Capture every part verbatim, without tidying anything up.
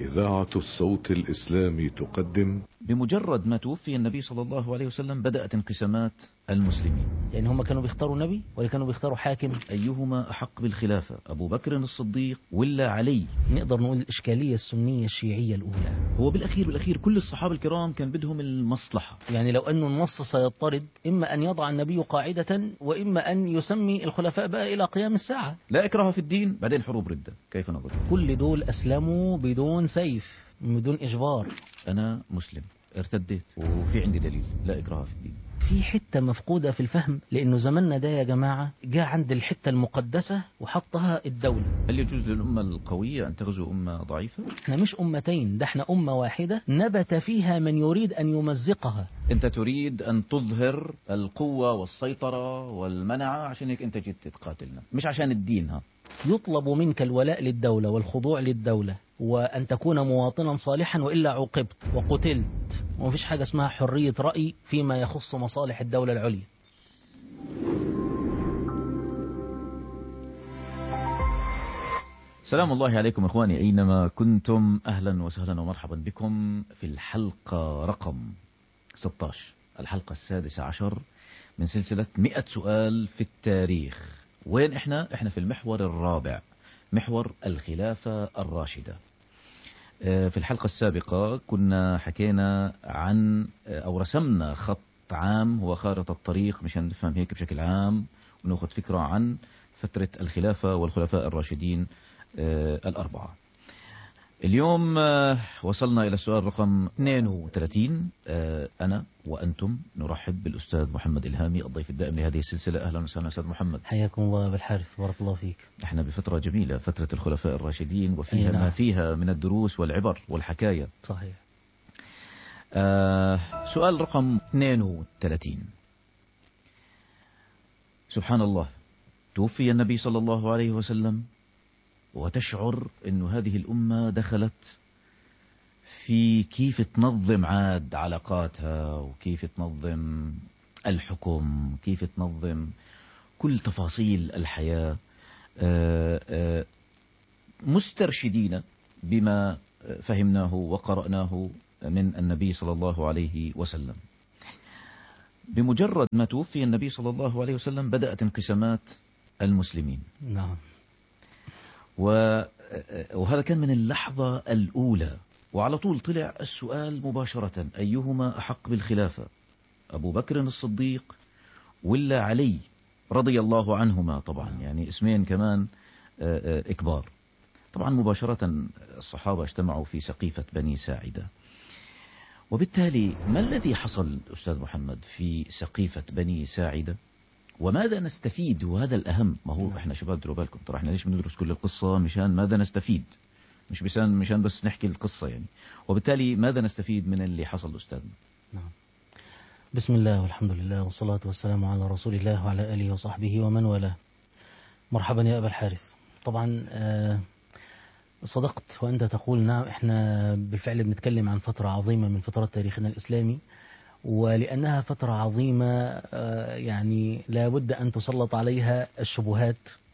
إذاعة الصوت الإسلامي تقدم. بمجرد ما توفي النبي صلى الله عليه وسلم بدأت انقسامات المسلمين. يعني هم كانوا بيختاروا نبي ولا كانوا بيختاروا حاكم؟ أيهما أحق بالخلافة، أبو بكر الصديق ولا علي؟ نقدر نقول الإشكالية السنية الشيعية الأولى. هو بالأخير بالأخير كل الصحابة الكرام كان بدهم المصلحة. يعني لو أنه النص سيضطرد، إما أن يضع النبي قاعدة وإما أن يسمي الخلفاء بقى إلى قيام الساعة. لا إكراه في الدين، بعدين حروب ردة، كيف نظر؟ كل دول أسلموا بدون سيف، بدون إجبار. أنا مسلم ارتديت وفي عندي دليل، لا إكراه في الدين. في حتة مفقودة في الفهم، لأنه زمننا ده يا جماعة جاء عند الحتة المقدسة وحطها الدولة. هل يجوز للأمة القوية أن تغزو أمة ضعيفة؟ احنا مش أمتين، ده احنا أمة واحدة نبت فيها من يريد أن يمزقها. أنت تريد أن تظهر القوة والسيطرة والمنعة، عشان هيك أنت جيت تقاتلنا، مش عشان الدين. ها يطلب منك الولاء للدولة والخضوع للدولة وأن تكون مواطنا صالحا، وإلا عوقبت وقتلت. ومفيش حاجة اسمها حرية رأي فيما يخص مصالح الدولة العليا. سلام الله عليكم إخواني أينما كنتم، أهلا وسهلا ومرحبا بكم في الحلقة رقم ستة عشر، الحلقة السادسة عشر من سلسلة مئة سؤال في التاريخ. وين إحنا؟ إحنا في المحور الرابع، محور الخلافة الراشدة. في الحلقة السابقة كنا حكينا عن أو رسمنا خط عام هو خارطة الطريق مشان نفهم هيك بشكل عام ونأخذ فكرة عن فترة الخلافة والخلفاء الراشدين الأربعة. اليوم وصلنا إلى السؤال رقم اثنين وثلاثين. أنا وأنتم نرحب بالأستاذ محمد إلهامي الضيف الدائم لهذه السلسلة. أهلا وسهلا أستاذ محمد. حياكم الله بالحارث، بارك الله فيك. احنا بفترة جميلة، فترة الخلفاء الراشدين، وفيها نعم. ما فيها من الدروس والعبر والحكاية. صحيح. آه سؤال رقم اثنين وثلاثين. سبحان الله، توفي النبي صلى الله عليه وسلم وتشعر أن هذه الأمة دخلت في كيف تنظم عاد علاقاتها، وكيف تنظم الحكم، كيف تنظم كل تفاصيل الحياة، مسترشدين بما فهمناه وقرأناه من النبي صلى الله عليه وسلم. بمجرد ما توفي النبي صلى الله عليه وسلم بدأت انقسامات المسلمين. نعم. وهذا كان من اللحظة الأولى، وعلى طول طلع السؤال مباشرة: أيهما أحق بالخلافة، أبو بكر الصديق ولا علي رضي الله عنهما؟ طبعا يعني اسمين كمان إكبار. طبعا مباشرة الصحابة اجتمعوا في سقيفة بني ساعدة. وبالتالي ما الذي حصل أستاذ محمد في سقيفة بني ساعدة، وماذا نستفيد؟ وهذا الأهم. ما هو احنا شباب ديروا بالكم، ترى احنا ليش بندرس كل القصة؟ مشان ماذا نستفيد، مش بسان مشان بس نحكي القصة يعني. وبالتالي ماذا نستفيد من اللي حصل أستاذنا؟ نعم. بسم الله والحمد لله والصلاة والسلام على رسول الله وعلى آله وصحبه ومن والاه. مرحبا يا أبا الحارث. طبعا آه صدقت وأنت تقول نعم، احنا بالفعل بنتكلم عن فترة عظيمة من فترات تاريخنا الإسلامي، ولأنها فترة عظيمة يعني لا بد أن تسلط عليها الشبهات،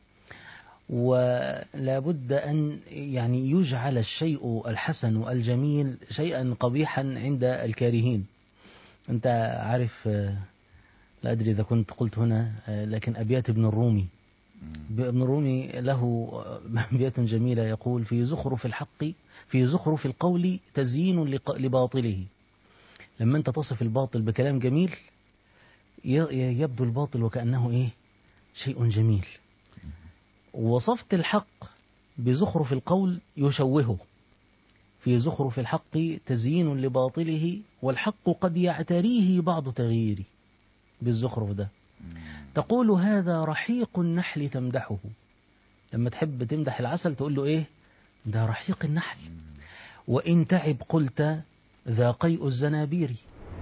ولا بد أن يعني يجعل الشيء الحسن الجميل شيئا قبيحا عند الكارهين. أنت عارف، لا أدري إذا كنت قلت هنا، لكن أبيات ابن الرومي، ابن الرومي له أبيات جميلة يقول: في زخرف الحق في زخرف القول تزيين لباطله. لما أنت تصف الباطل بكلام جميل يبدو الباطل وكأنه إيه؟ شيء جميل. وصفت الحق بزخرف القول يشوهه. في زخرف الحق تزيين لباطله، والحق قد يعتريه بعض تغييره. بالزخرف ده تقول هذا رحيق النحل تمدحه. لما تحب تمدح العسل تقول له إيه؟ ده رحيق النحل. وإن تعب قلت ذا قيء الزنابير.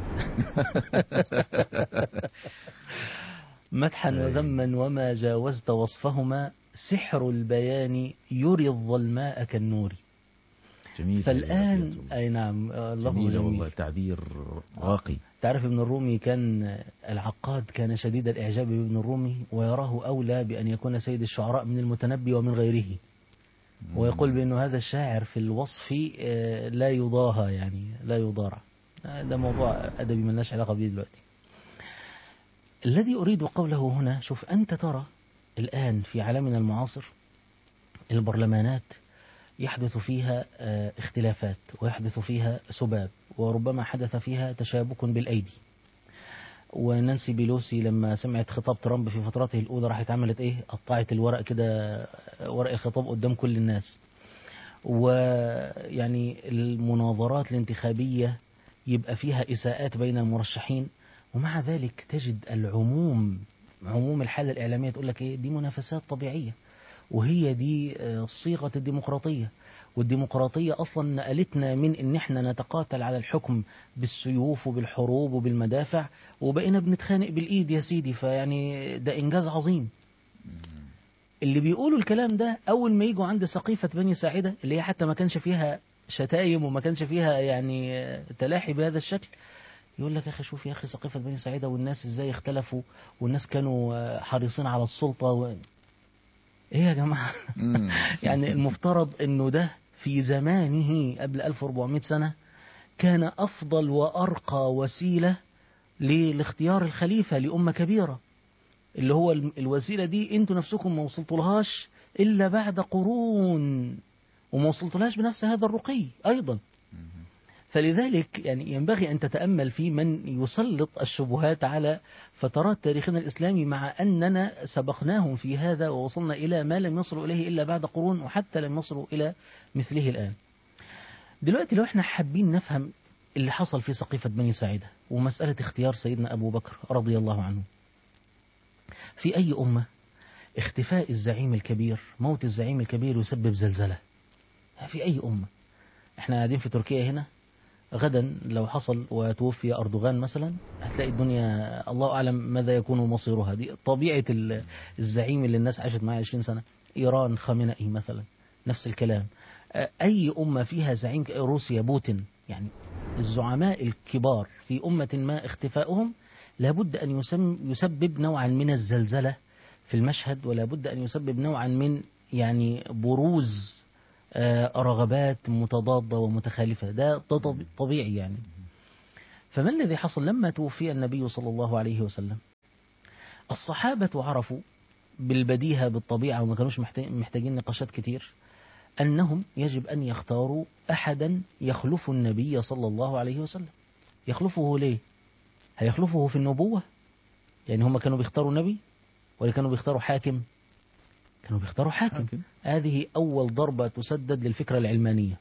مدحا وذما وما جاوزت وصفهما، سحر البيان يري الظلماء كالنور. جميل. فالآن أي نعم، الله جميل والله، تعبير راقي. تعرف ابن الرومي كان العقاد كان شديد الإعجاب بابن الرومي، ويراه أولى بأن يكون سيد الشعراء من المتنبي ومن غيره. ويقول بأنه هذا الشاعر في الوصف لا يضاهى، يعني لا يضارع. ده موضوع أدبي ملناش علاقة به دلوقتي. الذي أريد قوله هنا، شوف أنت ترى الآن في عالمنا المعاصر البرلمانات يحدث فيها اختلافات ويحدث فيها سباب، وربما حدث فيها تشابك بالأيدي. ونانسي بيلوسي لما سمعت خطاب ترامب في فترته الأولى راحت عملت إيه؟ قطعت الورق كده، ورق الخطاب قدام كل الناس. ويعني المناظرات الانتخابية يبقى فيها إساءات بين المرشحين، ومع ذلك تجد العموم عموم الحالة الإعلامية تقول لك إيه؟ دي منافسات طبيعية، وهي دي صيغة الديمقراطية. والديمقراطية أصلا نقلتنا من إن إحنا نتقاتل على الحكم بالسيوف وبالحروب وبالمدافع، وبقينا بنتخانق بالإيد يا سيدي. فيعني ده إنجاز عظيم. اللي بيقولوا الكلام ده أول ما يجوا عند سقيفة بني ساعدة، اللي هي حتى ما كانش فيها شتايم وما كانش فيها يعني تلاحي بهذا الشكل، يقول لك يا أخي شوف يا أخي سقيفة بني ساعدة والناس إزاي اختلفوا، والناس كانوا حريصين على السلطة و... إيه يا جماعة؟ يعني المفترض إنه ده في زمانه قبل ألف وأربعمائة سنة كان أفضل وأرقى وسيلة لاختيار الخليفة لأمة كبيرة، اللي هو الوسيلة دي انتوا نفسكم ما وصلتولهاش إلا بعد قرون، وما وصلتولهاش بنفس هذا الرقي أيضا. فلذلك يعني ينبغي أن تتأمل في من يسلط الشبهات على فترات تاريخنا الإسلامي، مع أننا سبقناهم في هذا ووصلنا إلى ما لم يصلوا إليه إلا بعد قرون، وحتى لم يصلوا إلى مثله الآن. دلوقتي لو احنا حابين نفهم اللي حصل في سقيفة بني ساعدة ومسألة اختيار سيدنا أبو بكر رضي الله عنه، في أي أمة اختفاء الزعيم الكبير، موت الزعيم الكبير يسبب زلزلة. في أي أمة؟ احنا قاعدين في تركيا هنا، غدا لو حصل وتوفي أردوغان مثلا هتلاقي الدنيا الله أعلم ماذا يكون مصيرها. دي طبيعة الزعيم اللي الناس عاشت معاه عشرين سنة. إيران خامنئي مثلا نفس الكلام. أي أمة فيها زعيم، روسيا بوتين، يعني الزعماء الكبار في أمة ما اختفاؤهم لابد أن يسبب نوعا من الزلزلة في المشهد، ولا بد أن يسبب نوعا من يعني بروز رغبات متضادة ومتخالفة. ده طبيعي يعني. فما الذي حصل لما توفي النبي صلى الله عليه وسلم؟ الصحابة عرفوا بالبديهة بالطبيعة، وما كانوش محتاجين نقاشات كتير، أنهم يجب أن يختاروا أحدا يخلف النبي صلى الله عليه وسلم. يخلفه ليه؟ هيخلفه في النبوة؟ يعني هم كانوا بيختاروا نبي ولا كانوا بيختاروا حاكم؟ كانوا بيختاروا حاكم, حاكم. هذه أول ضربة تسدد للفكرة العلمانية.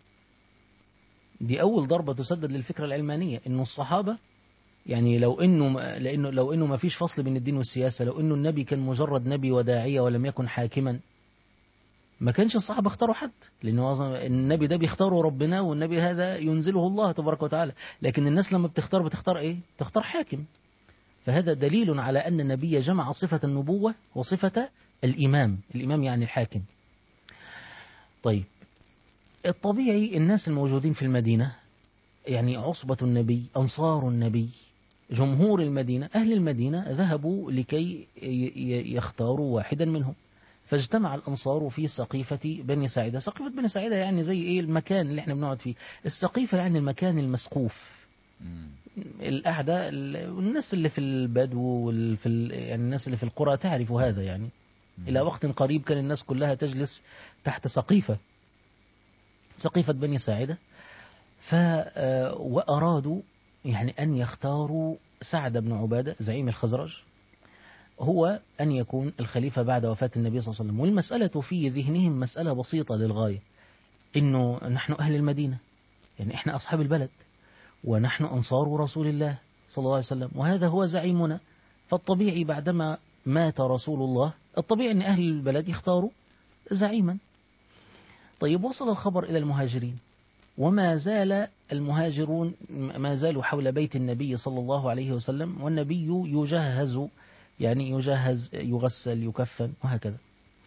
دي أول ضربة تسدد للفكرة العلمانية، إنه الصحابة يعني لو إنه لأنه لو إنه ما فيش فصل بين الدين والسياسة، لو إنه النبي كان مجرد نبي وداعية ولم يكن حاكما، ما كانش الصحابة اختاروا حد، لأنه النبي ده بيختاره ربنا، والنبي هذا ينزله الله تبارك وتعالى. لكن الناس لما بتختار بتختار إيه؟ تختار حاكم. فهذا دليل على أن النبي جمع صفة النبوة وصفة الإمام. الإمام يعني الحاكم. طيب الطبيعي الناس الموجودين في المدينة، يعني عصبة النبي، أنصار النبي، جمهور المدينة، أهل المدينة ذهبوا لكي يختاروا واحدا منهم. فاجتمع الأنصار في سقيفة بني ساعدة. سقيفة بني ساعدة يعني زي إيه؟ المكان اللي احنا بنقعد فيه. السقيفة يعني المكان المسقوف، القعدة. الناس اللي في البدو والفي يعني الناس اللي في القرى تعرف هذا يعني. إلى وقت قريب كان الناس كلها تجلس تحت سقيفة سقيفة بني ساعدة. ف وأرادوا يعني أن يختاروا سعد بن عبادة زعيم الخزرج هو أن يكون الخليفة بعد وفاة النبي صلى الله عليه وسلم. والمسألة في ذهنهم مسألة بسيطة للغاية، إنه نحن أهل المدينة، يعني إحنا أصحاب البلد، ونحن أنصار رسول الله صلى الله عليه وسلم، وهذا هو زعيمنا. فالطبيعي بعدما مات رسول الله الطبيعي أن أهل البلد يختاروا زعيما. طيب وصل الخبر إلى المهاجرين، وما زال المهاجرون ما زالوا حول بيت النبي صلى الله عليه وسلم، والنبي يجهز، يعني يجهز، يغسل، يكفن وهكذا.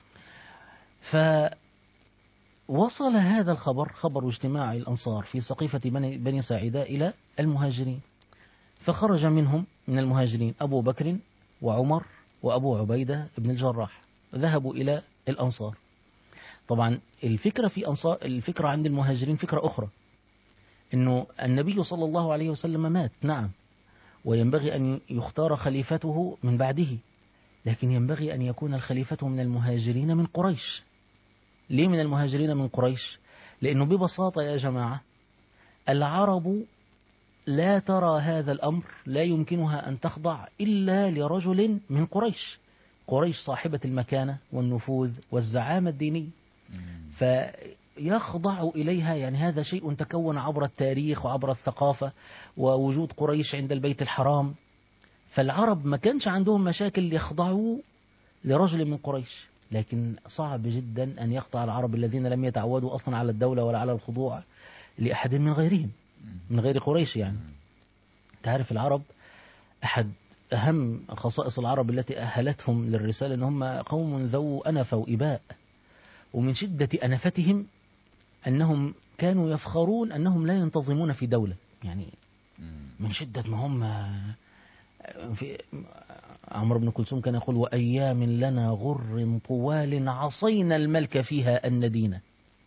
فوصل هذا الخبر، خبر اجتماع الأنصار في سقيفة بني ساعدة إلى المهاجرين. فخرج منهم من المهاجرين أبو بكر وعمر وأبو عبيدة بن الجراح، ذهبوا إلى الأنصار. طبعا الفكرة في أنصار الفكرة عند المهاجرين فكرة أخرى، إنه النبي صلى الله عليه وسلم مات نعم، وينبغي أن يختار خليفته من بعده، لكن ينبغي أن يكون الخليفة من المهاجرين من قريش. ليه من المهاجرين من قريش؟ لأنه ببساطة يا جماعة العرب لا ترى هذا الأمر، لا يمكنها أن تخضع إلا لرجل من قريش. قريش صاحبة المكانة والنفوذ والزعامة الدينية، فيخضع إليها. يعني هذا شيء تكون عبر التاريخ وعبر الثقافة ووجود قريش عند البيت الحرام. فالعرب ما كانش عندهم مشاكل يخضعوا لرجل من قريش، لكن صعب جدا أن يخضع العرب الذين لم يتعودوا أصلا على الدولة ولا على الخضوع لأحد من غيرهم من غير قريش. يعني تعرف العرب أحد أهم خصائص العرب التي أهلتهم للرسالة أن هم قوم ذو أنف وإباء، ومن شدة أنفتهم أنهم كانوا يفخرون أنهم لا ينتظمون في دولة. يعني من شدة ما هم في عمرو بن كلثوم كان يقول وأيام لنا غر طوال عصينا الملك فيها الندينة،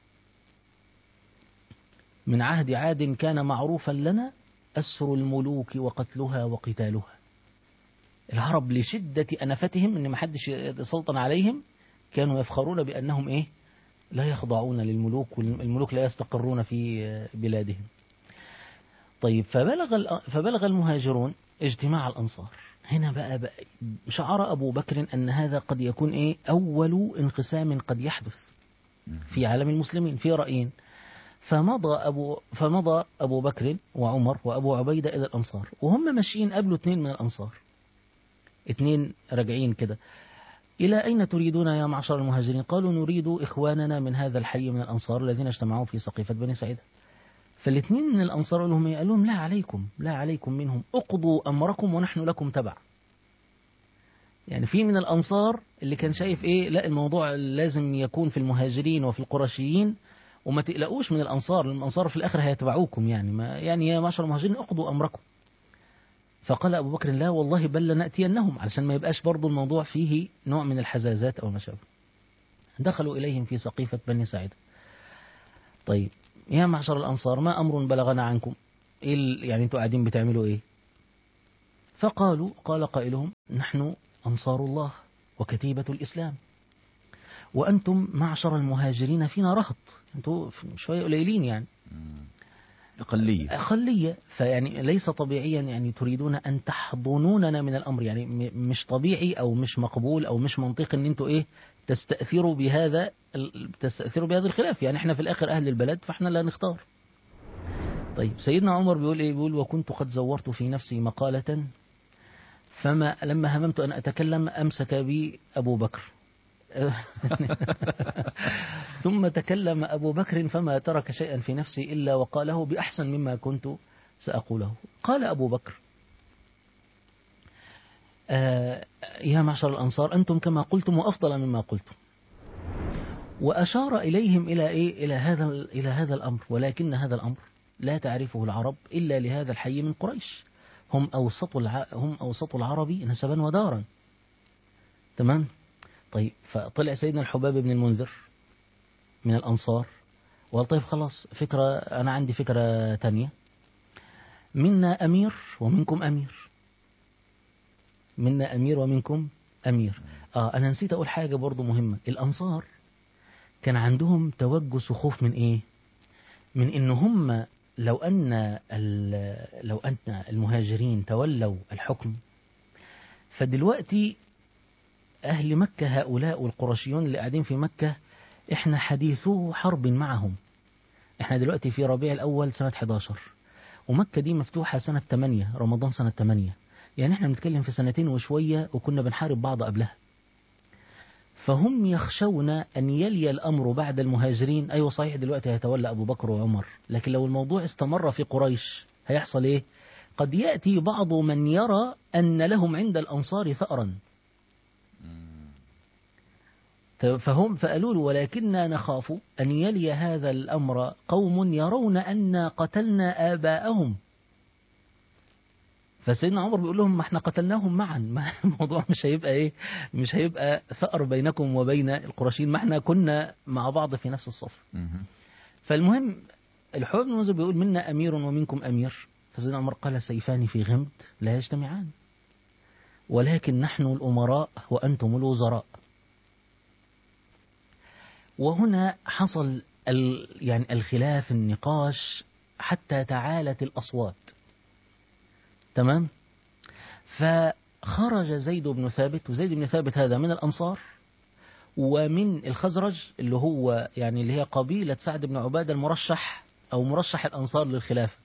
من عهد عاد كان معروفا لنا أسر الملوك وقتلها وقتالها. العرب لشدة أنفتهم أن ما حدش يسلطن عليهم كانوا يفخرون بأنهم إيه لا يخضعون للملوك، والملوك لا يستقرون في بلادهم. طيب فبلغ فبلغ المهاجرون اجتماع الأنصار. هنا بقى, بقى شعر أبو بكر أن هذا قد يكون إيه أول انقسام قد يحدث في عالم المسلمين في رأيين. فمضى أبو فمضى أبو بكر وعمر وأبو عبيدة إلى الأنصار، وهم ماشيين قبلوا اثنين من الأنصار، اثنين راجعين كده. إلى أين تريدون يا معشر المهاجرين؟ قالوا نريد إخواننا من هذا الحي من الأنصار الذين اجتمعوا في سقيفة بني سعيدة. فالاثنين من الأنصار قالوا لهم قال لهم لا عليكم لا عليكم منهم، اقضوا أمركم ونحن لكم تبع. يعني في من الأنصار اللي كان شايف إيه لا الموضوع لازم يكون في المهاجرين وفي القرشيين، وما تقلقوش من الأنصار، الأنصار في الآخر هيتبعوكم. يعني ما يعني يا معشر المهاجرين اقضوا أمركم. فقال أبو بكر لا والله بل لنأتينهم، علشان ما يبقاش برضو الموضوع فيه نوع من الحزازات أو ما شابه. دخلوا إليهم في سقيفة بني سعيدة. طيب يا معشر الأنصار ما أمر بلغنا عنكم؟ إيه يعني أنتوا قاعدين بتعملوا إيه؟ فقالوا قال قائلهم نحن أنصار الله وكتيبة الإسلام، وأنتم معشر المهاجرين فينا رهط، أنتوا شوية قليلين يعني أقلية أقلية. فيعني ليس طبيعيا يعني تريدون أن تحضنوننا من الأمر. يعني مش طبيعي أو مش مقبول أو مش منطقي أن أنتوا إيه تستأثروا بهذا تستأثروا بهذا الخلاف. يعني إحنا في الآخر أهل البلد فإحنا لا نختار. طيب سيدنا عمر بيقول إيه؟ بيقول وكنت قد زورت في نفسي مقالة فما لما هممت أن أتكلم أمسك بي أبو بكر ثم تكلم أبو بكر فما ترك شيئا في نفسي إلا وقاله بأحسن مما كنت سأقوله. قال أبو بكر آه يا معشر الأنصار أنتم كما قلتم وأفضل مما قلتم، وأشار إليهم إلى إيه إلى هذا إلى هذا الأمر، ولكن هذا الأمر لا تعرفه العرب إلا لهذا الحي من قريش، هم أوسط الع... هم أوسط العرب نسبا ودارا. تمام. طيب فطلع سيدنا الحباب بن المنذر من الأنصار وقال طيب خلاص فكرة، أنا عندي فكرة تانية، منا أمير ومنكم أمير، منا أمير ومنكم أمير. آه أنا نسيت أقول حاجة برضو مهمة. الأنصار كان عندهم توجس وخوف من إيه؟ من إن هم لو أن لو أن المهاجرين تولوا الحكم فدلوقتي أهل مكة هؤلاء والقرشيون اللي قاعدين في مكة إحنا حديثو حرب معهم. إحنا دلوقتي في ربيع الأول سنة أحد عشر، ومكة دي مفتوحة سنة ثمانية، رمضان سنة ثمانية، يعني إحنا بنتكلم في سنتين وشوية وكنا بنحارب بعض قبلها. فهم يخشون أن يلي الأمر بعد المهاجرين. أيوة صحيح دلوقتي هيتولى أبو بكر وعمر، لكن لو الموضوع استمر في قريش هيحصل إيه؟ قد يأتي بعض من يرى أن لهم عند الأنصار ثأرا، فهم فقالوا له ولكننا نخاف أن يلي هذا الأمر قوم يرون أن قتلنا آباءهم فسيدنا عمر بيقول لهم ما احنا قتلناهم معا، ما الموضوع مش هيبقى ايه، مش هيبقى ثأر بينكم وبين القرشيين، ما احنا كنا مع بعض في نفس الصف. فالمهم الحباب بن المنذر بيقول منا أمير ومنكم أمير، فسيدنا عمر قال سيفان في غمد لا يجتمعان، ولكن نحن الأمراء وأنتم الوزراء. وهنا حصل ال يعني الخلاف النقاش حتى تعالت الأصوات. تمام. فخرج زيد بن ثابت، وزيد بن ثابت هذا من الأنصار ومن الخزرج اللي هو يعني اللي هي قبيلة سعد بن عبادة المرشح أو مرشح الأنصار للخلافة.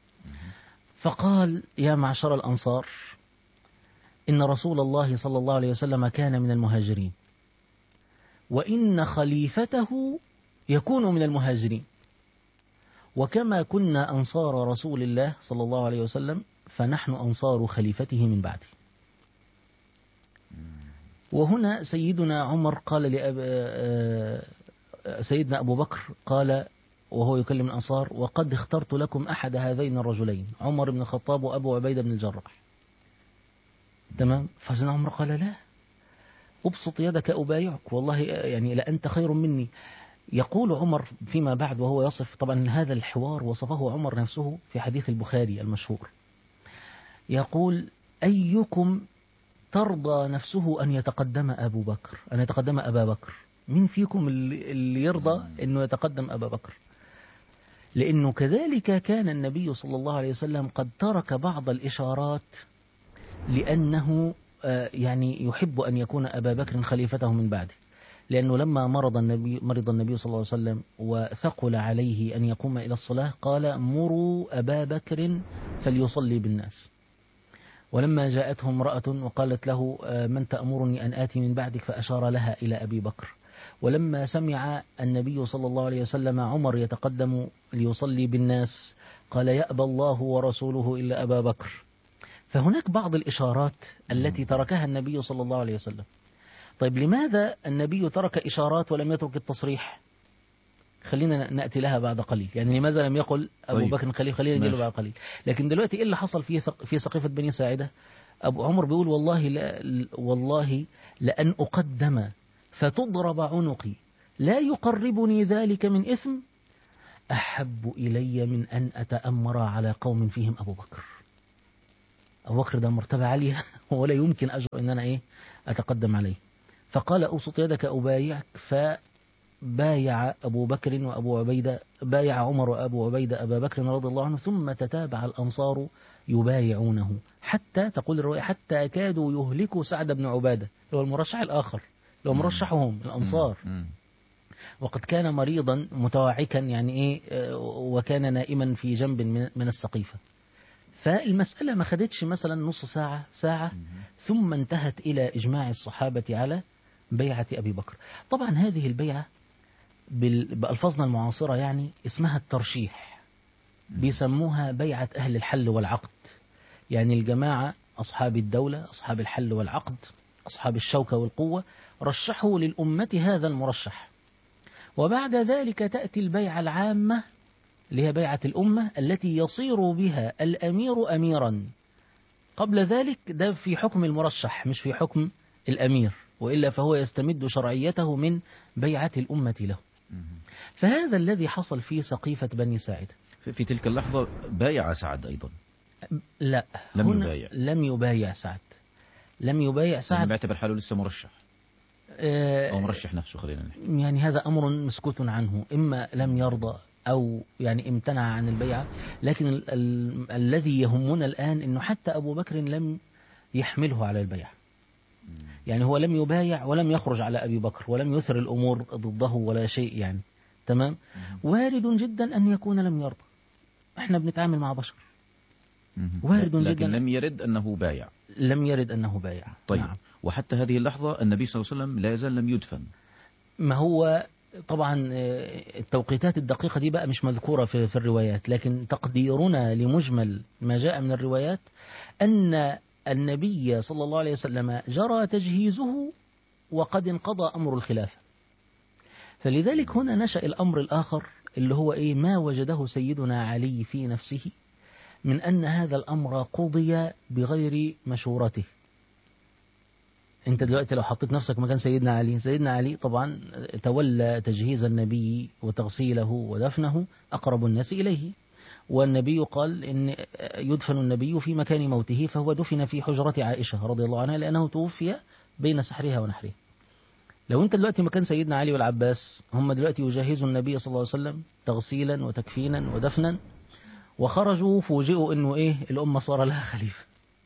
فقال يا معشر الأنصار إن رسول الله صلى الله عليه وسلم كان من المهاجرين، وإن خليفته يكون من المهاجرين، وكما كنا أنصار رسول الله صلى الله عليه وسلم فنحن أنصار خليفته من بعده. وهنا سيدنا عمر قال لأب... سيدنا أبو بكر قال وهو يكلم الأنصار وقد اخترت لكم أحد هذين الرجلين، عمر بن الخطاب وأبو عبيدة بن الجراح. تمام. فسيدنا عمر قال لا، أبسط يدك أبايعك، والله يعني لأنت خير مني. يقول عمر فيما بعد وهو يصف طبعا هذا الحوار، وصفه عمر نفسه في حديث البخاري المشهور، يقول أيكم ترضى نفسه أن يتقدم أبو بكر أن يتقدم أبا بكر؟ مين فيكم اللي يرضى أنه يتقدم أبا بكر؟ لأنه كذلك كان النبي صلى الله عليه وسلم قد ترك بعض الإشارات لأنه يعني يحب أن يكون أبا بكر خليفته من بعده. لأنه لما مرض النبي مرض النبي صلى الله عليه وسلم وثقل عليه أن يقوم إلى الصلاة قال مروا أبا بكر فليصلي بالناس. ولما جاءته امرأة وقالت له من تأمرني أن آتي من بعدك فأشار لها إلى أبي بكر. ولما سمع النبي صلى الله عليه وسلم عمر يتقدم ليصلي بالناس قال يأبى الله ورسوله إلا أبا بكر. فهناك بعض الإشارات التي تركها النبي صلى الله عليه وسلم. طيب لماذا النبي ترك إشارات ولم يترك التصريح؟ خلينا نأتي لها بعد قليل. يعني لماذا لم يقل أبو طيب. بكر خليل؟ خلينا نجي له بعد قليل. لكن دلوقتي إيه اللي حصل في في سقيفة بني ساعدة؟ أبو عمر بيقول والله لا والله لأن أقدم فتضرب عنقي لا يقربني ذلك من إثم أحب إلي من أن أتأمر على قوم فيهم أبو بكر. أبو بكر ده مرتبة عالية ولا يمكن أجر أن أنا إيه أتقدم عليه. فقال أوسط يدك أبايعك، فبايع أبو بكر وأبو عبيدة بايع عمر وأبو عبيدة أبا بكر رضي الله عنه، ثم تتابع الأنصار يبايعونه حتى تقول الرواية حتى كادوا يهلكوا سعد بن عبادة هو المرشح الآخر لو مرشحهم الأنصار، وقد كان مريضا متوعكا يعني إيه وكان نائما في جنب من السقيفة. فالمسألة ما خدتش مثلا نص ساعة ساعة ثم انتهت إلى إجماع الصحابة على بيعة أبي بكر. طبعا هذه البيعة بألفاظنا المعاصرة يعني اسمها الترشيح، بيسموها بيعة أهل الحل والعقد. يعني الجماعة أصحاب الدولة أصحاب الحل والعقد أصحاب الشوكة والقوة رشحوا للأمة هذا المرشح، وبعد ذلك تأتي البيعة العامة اللي هي بيعة الأمة التي يصير بها الأمير أميرا. قبل ذلك ده في حكم المرشح مش في حكم الأمير، وإلا فهو يستمد شرعيته من بيعة الأمة له. فهذا الذي حصل في سقيفة بني ساعدة. في تلك اللحظة بايع سعد أيضا؟ لا لم يبايع لم يبايع سعد لم يبايع سعد يعني بيعتبر حاله لسه مرشح آه أو مرشح نفسه. خلينا نحكي يعني هذا أمر مسكوت عنه، إما لم يرضى أو يعني امتنع عن البيعة. لكن ال ال الذي يهمنا الآن أنه حتى أبو بكر لم يحمله على البيعة. يعني هو لم يبايع ولم يخرج على أبي بكر ولم يثر الأمور ضده ولا شيء يعني. تمام. وارد جدا أن يكون لم يرضى، احنا بنتعامل مع بشر. وارد لكن جدا لم يرد أنه بايع لم يرد أنه بايع. طيب. نعم. وحتى هذه اللحظة النبي صلى الله عليه وسلم لا يزال لم يدفن. ما هو طبعا التوقيتات الدقيقة دي بقى مش مذكورة في, في الروايات، لكن تقديرنا لمجمل ما جاء من الروايات أن النبي صلى الله عليه وسلم جرى تجهيزه وقد انقضى أمر الخلافة. فلذلك هنا نشأ الأمر الآخر اللي هو إيه ما وجده سيدنا علي في نفسه من أن هذا الأمر قضي بغير مشورته. أنت دلوقتي لو حطيت نفسك مكان سيدنا علي، سيدنا علي طبعا تولى تجهيز النبي وتغسيله ودفنه أقرب الناس إليه، والنبي قال إن يدفن النبي في مكان موته، فهو دفن في حجرة عائشة رضي الله عنها لأنه توفي بين سحرها ونحرها. لو أنت دلوقتي مكان سيدنا علي والعباس، هم دلوقتي يجهزوا النبي صلى الله عليه وسلم تغسيلا وتكفينا ودفنا، وخرجوا فوجئوا إنه إيه الأمة صار لها خليفة.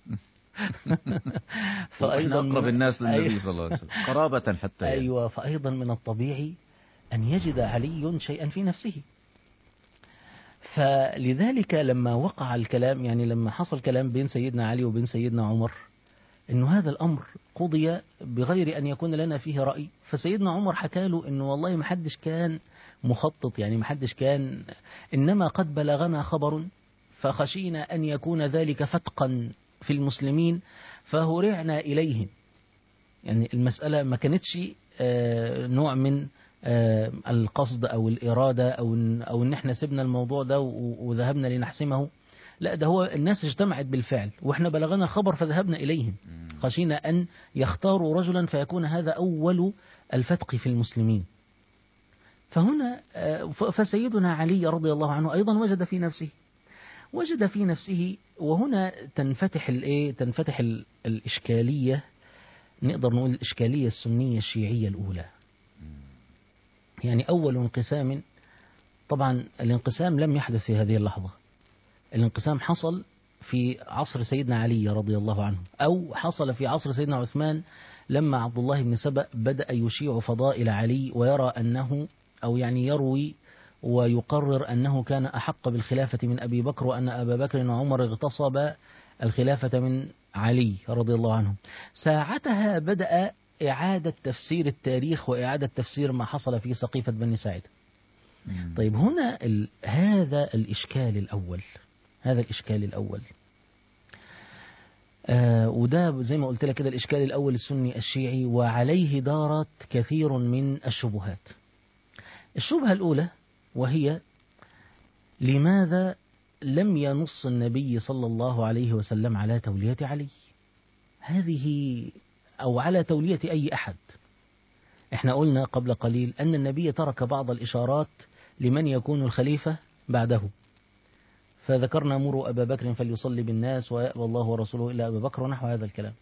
فأيضا أقرب الناس للنبي صلى الله عليه وسلم قرابة حتى يعني. أيوة، فأيضا من الطبيعي أن يجد علي شيئا في نفسه. فلذلك لما وقع الكلام، يعني لما حصل كلام بين سيدنا علي وبين سيدنا عمر إنه هذا الأمر قضي بغير أن يكون لنا فيه رأي، فسيدنا عمر حكى له إنه والله محدش كان مخطط، يعني محدش كان، إنما قد بلغنا خبر فخشينا أن يكون ذلك فتقا في المسلمين فهرعنا إليهم. يعني المسألة ما كانتش نوع من القصد أو الإرادة أو أو إن إحنا سبنا الموضوع ده وذهبنا لنحسمه، لا، ده هو الناس اجتمعت بالفعل وإحنا بلغنا خبر فذهبنا إليهم، خشينا أن يختاروا رجلا فيكون هذا أول الفتق في المسلمين. فهنا فسيدنا علي رضي الله عنه أيضا وجد في نفسه وجد في نفسه وهنا تنفتح الايه تنفتح ال الإشكالية، نقدر نقول الإشكالية السنية الشيعية الأولى. يعني أول انقسام، طبعا الانقسام لم يحدث في هذه اللحظة، الانقسام حصل في عصر سيدنا علي رضي الله عنه، أو حصل في عصر سيدنا عثمان لما عبد الله بن سبأ بدأ يشيع فضائل علي ويرى أنه، أو يعني يروي ويقرر أنه كان أحق بالخلافة من أبي بكر، وأن أبا بكر وعمر اغتصب الخلافة من علي رضي الله عنه. ساعتها بدأ إعادة تفسير التاريخ وإعادة تفسير ما حصل في سقيفة بني ساعدة. طيب هنا ال... هذا الإشكال الأول هذا الإشكال الأول آه وده زي ما قلت لك كده الإشكال الأول السني الشيعي، وعليه دارت كثير من الشبهات. الشبهة الأولى وهي لماذا لم ينص النبي صلى الله عليه وسلم على تولية علي، هذه أو على تولية أي أحد. احنا قلنا قبل قليل أن النبي ترك بعض الإشارات لمن يكون الخليفة بعده، فذكرنا مروا أبا بكر فليصلي بالناس ويأبى الله ورسوله إلا أبا بكر ونحو هذا الكلام.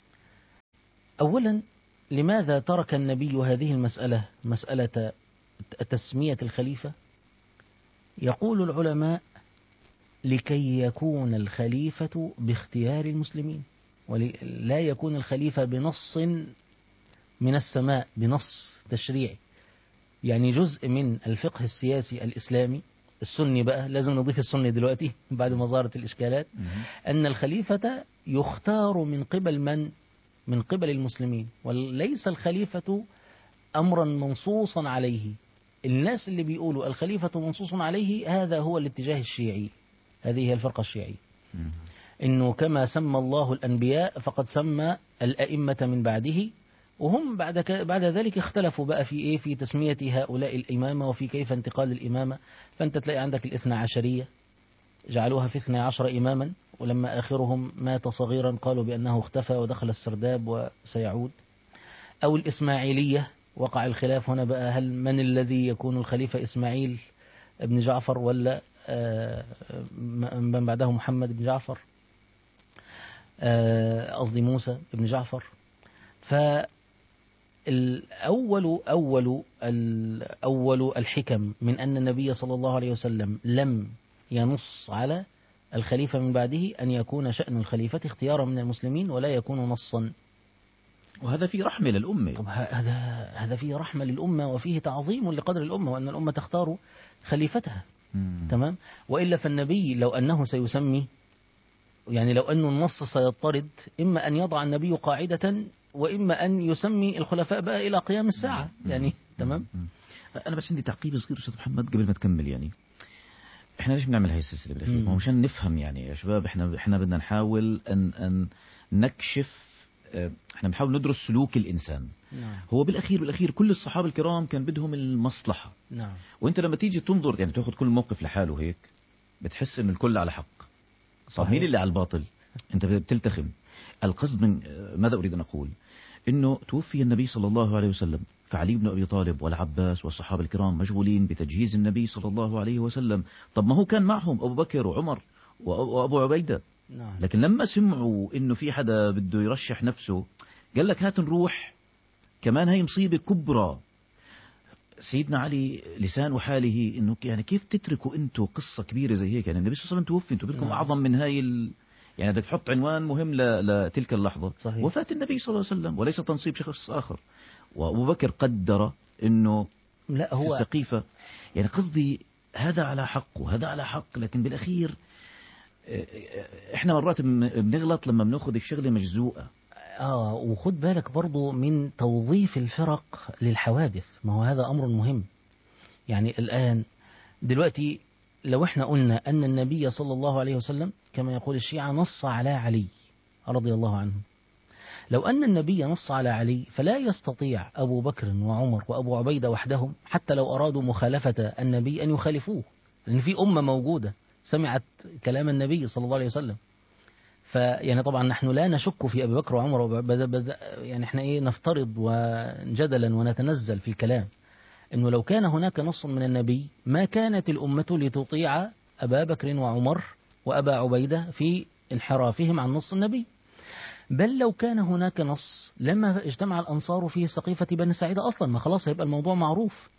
أولا، لماذا ترك النبي هذه المسألة، مسألة تسمية الخليفة؟ يقول العلماء لكي يكون الخليفة باختيار المسلمين، ولا يكون الخليفة بنص من السماء، بنص تشريعي. يعني جزء من الفقه السياسي الإسلامي السني، بقى لازم نضيف السني دلوقتي بعد ما ظهرت الإشكالات، أن الخليفة يختار من قبل من؟ من قبل المسلمين، وليس الخليفة أمرا منصوصا عليه. الناس اللي بيقولوا الخليفة منصوص عليه هذا هو الاتجاه الشيعي، هذه هي الفرقة الشيعية، إنه كما سمى الله الأنبياء فقد سمى الأئمة من بعده، وهم بعد بعد ذلك اختلفوا بقى في إيه، في تسمية هؤلاء الإمامة وفي كيف انتقال الإمامة. فأنت تلاقي عندك الاثنى عشرية جعلوها في اثنى عشر إماما، ولما آخرهم مات صغيرا قالوا بأنه اختفى ودخل السرداب وسيعود. أو الإسماعيلية وقع الخلاف هنا بقى، هل من الذي يكون الخليفة، إسماعيل ابن جعفر ولا من بعده محمد بن جعفر، قصدي موسى بن جعفر. فالأول أول الأول الحكم من أن النبي صلى الله عليه وسلم لم ينص على الخليفة من بعده أن يكون شأن الخليفة اختيارا من المسلمين ولا يكون نصا. وهذا فيه رحمة للأمة. طب هذا هذا فيه رحمة للأمة وفيه تعظيم لقدر الأمة، وأن الأمة تختار خليفتها. مم. تمام. وإلا فالنبي لو أنه سيسمي، يعني لو أن النص سيضطرد، إما أن يضع النبي قاعدة وإما أن يسمي الخلفاء بقى إلى قيام الساعة. مم. يعني مم. تمام. مم. أنا بس عندي تعقيب صغير أستاذ محمد قبل ما تكمل. يعني إحنا ليش بنعمل هاي السلسلة بالأخير؟ ما هو مشان نفهم يعني يا شباب، إحنا إحنا بدنا نحاول أن أن نكشف، احنا بنحاول ندرس سلوك الإنسان. نعم. هو بالأخير بالأخير كل الصحابة الكرام كان بدهم المصلحة. نعم. وانت لما تيجي تنظر يعني تأخذ كل موقف لحاله هيك بتحس ان الكل على حق. طب مين اللي على الباطل؟ أنت بتلتخم. القصد من ماذا أريد أن أقول؟ إنه توفي النبي صلى الله عليه وسلم، فعلي بن أبي طالب والعباس والصحابة الكرام مشغولين بتجهيز النبي صلى الله عليه وسلم. طب ما هو كان معهم أبو بكر وعمر وأبو عبيدة. نعم. لكن لما سمعوا إنه في حدا بده يرشح نفسه قال لك هات نروح، كمان هي مصيبة كبرى. سيدنا علي لسان حاله إنه يعني كيف تتركوا أنتوا قصة كبيرة زي هيك؟ يعني النبي صلى الله عليه وسلم توفي، أنتوا بدكم نعم. أعظم من هاي ال... يعني بدك تحط عنوان مهم ل... لتلك اللحظة. صحيح. وفاة النبي صلى الله عليه وسلم وليس تنصيب شخص آخر. وأبو بكر قدر إنه لا هو في السقيفة، يعني قصدي هذا على حق وهذا على حق، لكن بالأخير إحنا مرات بنغلط لما بناخذ الشغلة مجزوءة. آه وخد بالك برضو من توظيف الفرق للحوادث، ما هو هذا أمر مهم. يعني الآن دلوقتي لو احنا قلنا أن النبي صلى الله عليه وسلم كما يقول الشيعة نص على علي رضي الله عنه، لو أن النبي نص على علي فلا يستطيع أبو بكر وعمر وأبو عبيدة وحدهم حتى لو أرادوا مخالفة النبي أن يخالفوه، لأن في أمة موجودة سمعت كلام النبي صلى الله عليه وسلم. فيعني طبعا نحن لا نشك في أبي بكر وعمر وبدأ يعني احنا ايه نفترض وجدلا ونتنزل في الكلام انه لو كان هناك نص من النبي ما كانت الأمة لتطيع أبا بكر وعمر وأبا عبيدة في انحرافهم عن نص النبي، بل لو كان هناك نص لما اجتمع الأنصار في سقيفة بني ساعدة أصلا، ما خلاص هيبقى الموضوع معروف.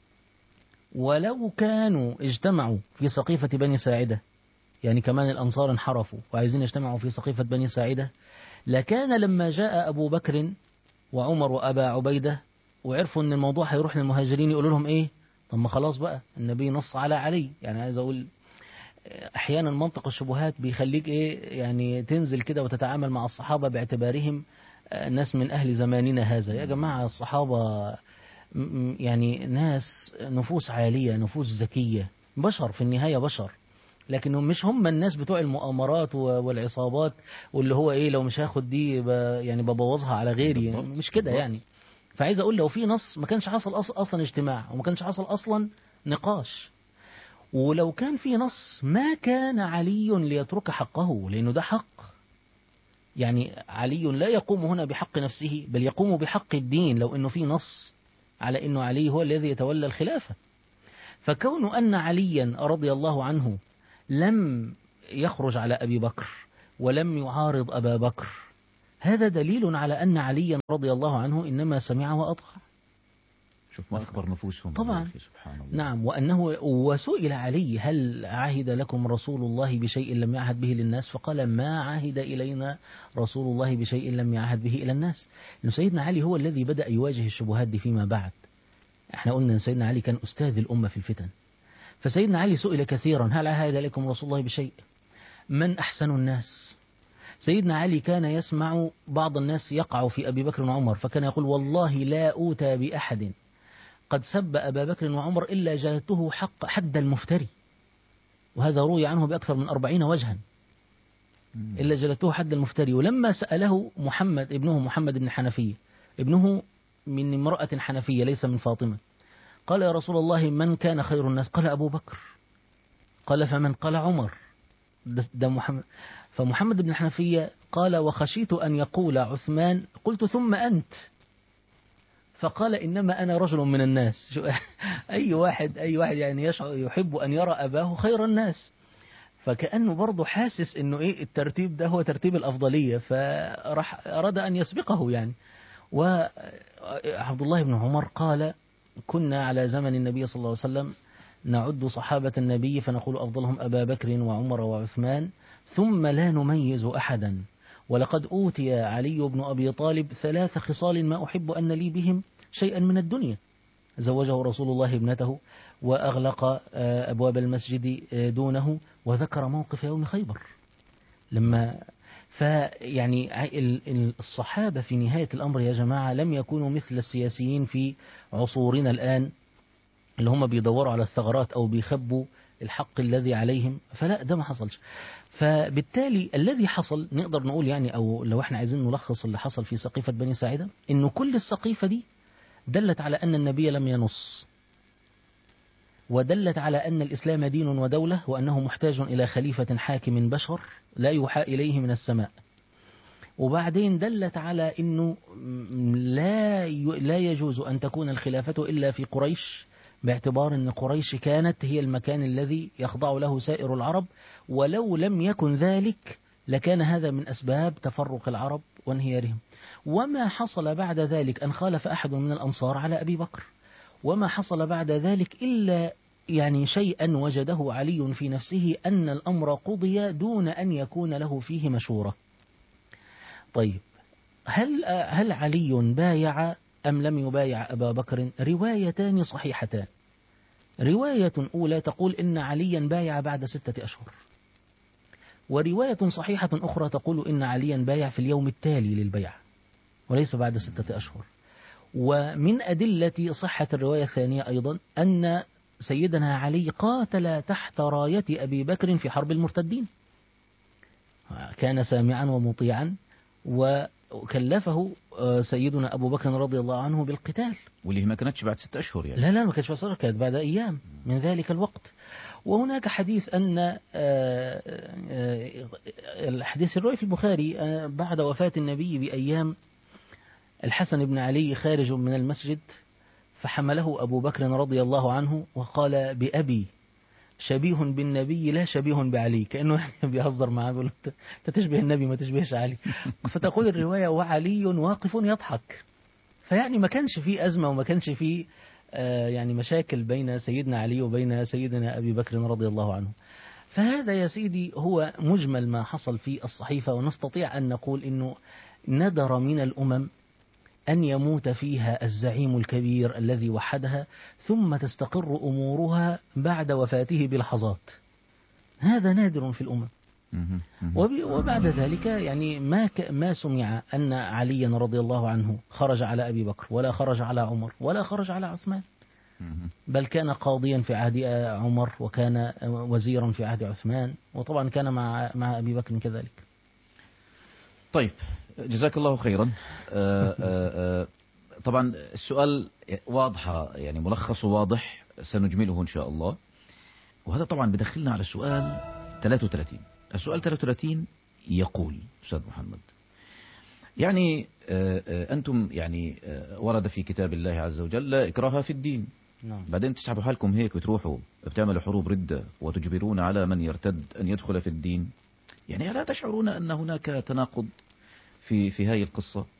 ولو كانوا اجتمعوا في سقيفة بني ساعدة، يعني كمان الأنصار انحرفوا وعايزين يجتمعوا في سقيفة بني ساعدة، لكان لما جاء أبو بكر وعمر وأبا عبيدة وعرفوا أن الموضوع هيروح للمهاجرين يقولوا لهم إيه؟ طب ما خلاص بقى النبي نص على علي. يعني عايز أقول أحيانا منطق الشبهات بيخليك إيه يعني تنزل كده وتتعامل مع الصحابة باعتبارهم ناس من أهل زماننا هذا. يا جماعة الصحابة يعني ناس نفوس عالية، نفوس ذكية، بشر في النهاية بشر، لكنهم مش هم الناس بتوع المؤامرات والعصابات واللي هو ايه لو مش هاخد دي يعني ببوظها على غيري، يعني مش كده يعني. فعايز اقول لو في نص ما كانش حصل اصلا اجتماع وما كانش حصل اصلا نقاش، ولو كان في نص ما كان علي ليترك حقه لانه ده حق. يعني علي لا يقوم هنا بحق نفسه بل يقوم بحق الدين لو انه في نص على انه علي هو الذي يتولى الخلافة. فكون ان عليا رضي الله عنه لم يخرج على أبي بكر ولم يعارض أبا بكر هذا دليل على أن عليا رضي الله عنه إنما سمع وأطاع. شوف ما أكبر نفوسهم طبعا. سبحان الله. نعم. وأنه وسئل علي هل عهد لكم رسول الله بشيء لم يعهد به للناس؟ فقال ما عهد إلينا رسول الله بشيء لم يعهد به إلى الناس. لأن سيدنا علي هو الذي بدأ يواجه الشبهات دي فيما بعد. احنا قلنا أن سيدنا علي كان أستاذ الأمة في الفتن، فسيدنا علي سئل كثيرا هل عهد لكم رسول الله بشيء؟ من أحسن الناس؟ سيدنا علي كان يسمع بعض الناس يقع في أبي بكر وعمر فكان يقول والله لا أوتى بأحد قد سب أبا بكر وعمر إلا جلدته حق حد المفتري، وهذا روي عنه بأكثر من أربعين وجها، إلا جلدته حد المفتري. ولما سأله محمد ابنه محمد بن حنفية، ابنه من امرأة حنفية ليس من فاطمة، قال يا رسول الله من كان خير الناس؟ قال أبو بكر. قال فمن؟ قال عمر. ده محمد. فمحمد بن حنفية قال وخشيت أن يقول عثمان قلت ثم أنت، فقال إنما أنا رجل من الناس. أي واحد أي واحد يعني يشعر يحب أن يرى أباه خير الناس، فكأنه برضه حاسس إنه إيه الترتيب ده هو ترتيب الأفضلية، فراح أراد أن يسبقه يعني. وعبد الله بن عمر قال كنا على زمن النبي صلى الله عليه وسلم نعد صحابة النبي فنقول أفضلهم أبا بكر وعمر وعثمان ثم لا نميز أحدا، ولقد أوتي علي بن أبي طالب ثلاث خصال ما أحب أن لي بهم شيئا من الدنيا. زوجه رسول الله ابنته وأغلق أبواب المسجد دونه، وذكر موقف يوم خيبر لما فيعني الصحابة في نهاية الأمر يا جماعة لم يكونوا مثل السياسيين في عصورنا الآن اللي هم بيدوروا على الثغرات أو بيخبوا الحق الذي عليهم، فلا ده ما حصلش. فبالتالي الذي حصل نقدر نقول يعني أو لو احنا عايزين نلخص اللي حصل في سقيفة بني ساعدة إنه كل السقيفة دي دلت على أن النبي لم ينص، ودلت على أن الإسلام دين ودولة، وأنه محتاج إلى خليفة حاكم بشر لا يوحى إليه من السماء. وبعدين دلت على أنه لا لا يجوز أن تكون الخلافة إلا في قريش، باعتبار أن قريش كانت هي المكان الذي يخضع له سائر العرب، ولو لم يكن ذلك لكان هذا من أسباب تفرق العرب وانهيارهم. وما حصل بعد ذلك أن خالف أحد من الأنصار على أبي بكر، وما حصل بعد ذلك إلا يعني شيئا وجده علي في نفسه أن الأمر قضي دون أن يكون له فيه مشورة. طيب، هل هل علي بايع أم لم يبايع أبا بكر؟ روايتان صحيحتان. رواية أولى تقول إن عليا بايع بعد ستة أشهر، ورواية صحيحة أخرى تقول إن عليا بايع في اليوم التالي للبيع وليس بعد ستة أشهر. ومن أدلة صحة الرواية الثانية أيضا أن سيدنا علي قاتل تحت راية أبي بكر في حرب المرتدين، كان سامعا ومطيعا، وكلفه سيدنا أبو بكر رضي الله عنه بالقتال، واللي ما كانتش بعد ستة أشهر يعني. لا لا ما كانتش بعد، كانت بعد أيام من ذلك الوقت. وهناك حديث أن الحديث الرواية في البخاري بعد وفاة النبي بأيام الحسن بن علي خارج من المسجد، فحمله أبو بكر رضي الله عنه وقال بأبي شبيه بالنبي لا شبيه بعلي، كأنه يعني بيهزر معه بيقول أنت تشبه النبي ما تشبهش علي. فتقول الرواية وعلي واقف يضحك. فيعني ما كانش فيه أزمة وما كانش فيه يعني مشاكل بين سيدنا علي وبين سيدنا أبي بكر رضي الله عنه. فهذا يا سيدي هو مجمل ما حصل في الصحيفة، ونستطيع أن نقول إنه ندر من الأمم أن يموت فيها الزعيم الكبير الذي وحدها ثم تستقر أمورها بعد وفاته بلحظات. هذا نادر في الأمم. وبعد ذلك يعني ما ما سمع أن عليا رضي الله عنه خرج على أبي بكر، ولا خرج على عمر، ولا خرج على عثمان، بل كان قاضيا في عهد عمر، وكان وزيرا في عهد عثمان، وطبعا كان مع مع أبي بكر كذلك. طيب، جزاك الله خيرا. آآ آآ طبعا السؤال واضحة، يعني ملخصه واضح، سنجمله إن شاء الله. وهذا طبعا بدخلنا على السؤال ثلاثة وثلاثين. السؤال ثلاثة وثلاثين يقول أستاذ محمد، يعني أنتم يعني ورد في كتاب الله عز وجل لا إكراه في الدين. نعم. بعدين تسحبوا حالكم هيك وتروحوا بتعملوا حروب ردة وتجبرون على من يرتد أن يدخل في الدين. يعني ألا تشعرون أن هناك تناقض في في هذه القصة؟